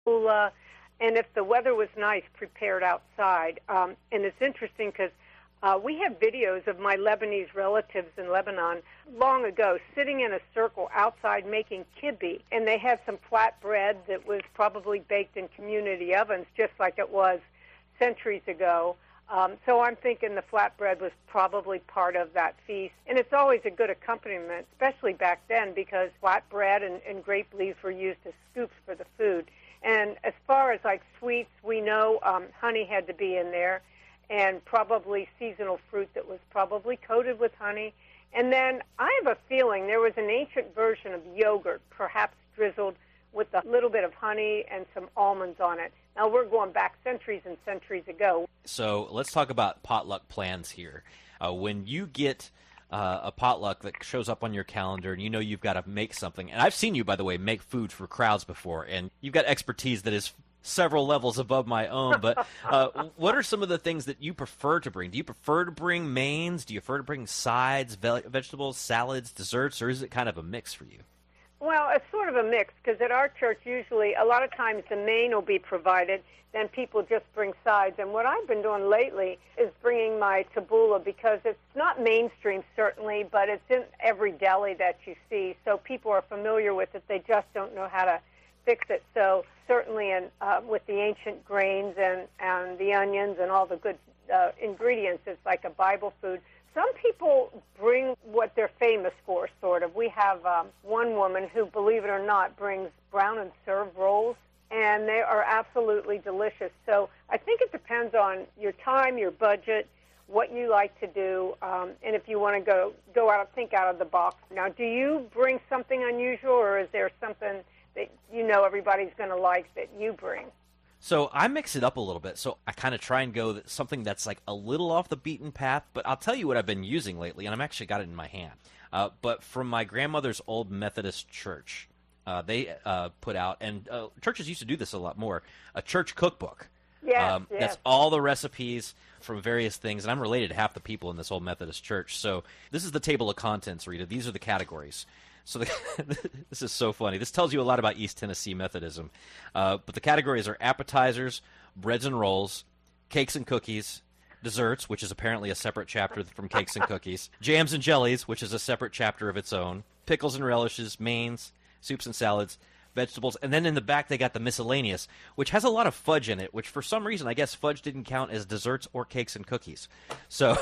tabbouleh, and if the weather was nice, prepared outside. And it's interesting because we have videos of my Lebanese relatives in Lebanon long ago sitting in a circle outside making kibbeh, and they had some flatbread that was probably baked in community ovens just like it was centuries ago. So I'm thinking the flatbread was probably part of that feast. And it's always a good accompaniment, especially back then, because flatbread and grape leaves were used as scoops for the food. And as far as like sweets, we know honey had to be in there, and probably seasonal fruit that was probably coated with honey. And then I have a feeling there was an ancient version of yogurt, perhaps drizzled with a little bit of honey and some almonds on it. Now, we're going back centuries and centuries ago. So let's talk about potluck plans here. When you get a potluck that shows up on your calendar and you know you've got to make something, and I've seen you, by the way, make food for crowds before, and you've got expertise that is several levels above my own, but what are some of the things that you prefer to bring? Do you prefer to bring mains? Do you prefer to bring sides, vegetables, salads, desserts, or is it kind of a mix for you? Well, it's sort of a mix, because at our church, usually, a lot of times the main will be provided, then people just bring sides. And what I've been doing lately is bringing my tabbouleh, because it's not mainstream, certainly, but it's in every deli that you see, so people are familiar with it. They just don't know how to fix it. So certainly with the ancient grains and the onions and all the good ingredients, it's like a Bible food. Some people bring what they're famous for, sort of. We have one woman who, believe it or not, brings brown and serve rolls, and they are absolutely delicious. So I think it depends on your time, your budget, what you like to do, and if you want to go out, think out of the box. Now, do you bring something unusual, or is there something that you know everybody's going to like that you bring? So I mix it up a little bit. So I kind of try and go something that's like a little off the beaten path, but I'll tell you what I've been using lately, and I've actually got it in my hand. But from my grandmother's old Methodist church, they put out, and churches used to do this a lot more, a church cookbook. Yes, yes. That's all the recipes from various things, and I'm related to half the people in this old Methodist church. So this is the table of contents, Rita. These are the categories. So this is so funny. This tells you a lot about East Tennessee Methodism. But the categories are appetizers, breads and rolls, cakes and cookies, desserts, which is apparently a separate chapter from cakes and cookies, jams and jellies, which is a separate chapter of its own, pickles and relishes, mains, soups and salads, vegetables, and then in the back they got the miscellaneous, which has a lot of fudge in it, which for some reason I guess fudge didn't count as desserts or cakes and cookies. So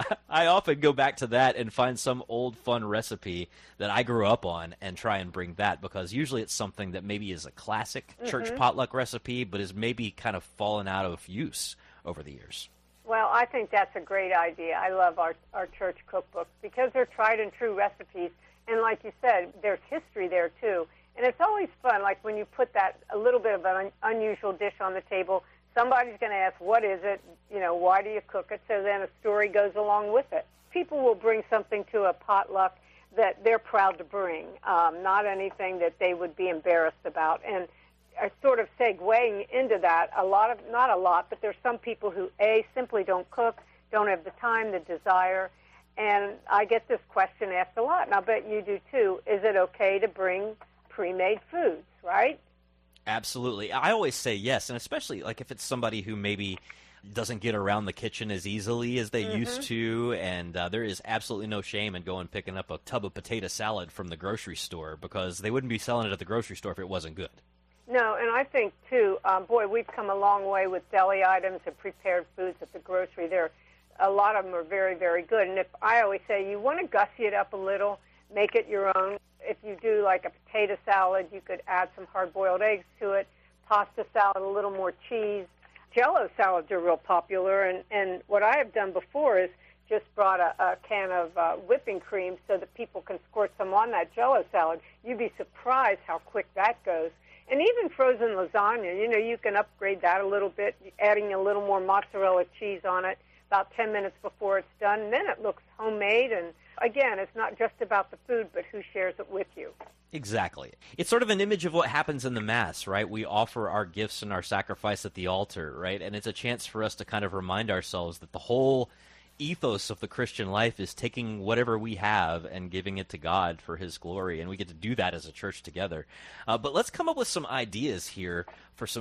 I often go back to that and find some old fun recipe that I grew up on and try and bring that, because usually it's something that maybe is a classic church potluck recipe but is maybe kind of fallen out of use over the years. Well, I think that's a great idea. I love our church cookbook because they're tried and true recipes, and like you said, there's history there too. And it's always fun, like when you put that a little bit of an unusual dish on the table, somebody's going to ask, what is it? You know, why do you cook it? So then a story goes along with it. People will bring something to a potluck that they're proud to bring, not anything that they would be embarrassed about. And sort of segueing into that, not a lot, but there's some people who, A, simply don't cook, don't have the time, the desire. And I get this question asked a lot, and I bet you do too. Is it okay to bring pre-made foods, right? Absolutely. I always say yes, and especially like if it's somebody who maybe doesn't get around the kitchen as easily as they used to, and there is absolutely no shame in going picking up a tub of potato salad from the grocery store, because they wouldn't be selling it at the grocery store if it wasn't good. No, and I think, too, boy, we've come a long way with deli items and prepared foods at the grocery. A lot of them are very, very good. And if I always say you want to gussy it up a little, make it your own. If you do like a potato salad, you could add some hard-boiled eggs to it, pasta salad, a little more cheese. Jell-O salads are real popular, and what I have done before is just brought a can of whipping cream so that people can squirt some on that Jell-O salad. You'd be surprised how quick that goes. And even frozen lasagna, you know, you can upgrade that a little bit, adding a little more mozzarella cheese on it about 10 minutes before it's done. And then it looks homemade, and again, it's not just about the food, but who shares it with you. Exactly. It's sort of an image of what happens in the Mass, right? We offer our gifts and our sacrifice at the altar, right? And it's a chance for us to kind of remind ourselves that the whole ethos of the Christian life is taking whatever we have and giving it to God for His glory, and we get to do that as a church together. But let's come up with some ideas here for some